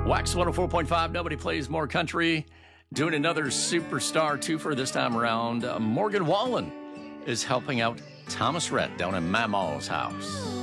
Wax 104.5, Nobody Plays More Country. Doing another superstar twofer this time around. Morgan Wallen is helping out Thomas Rhett down in Mama's house.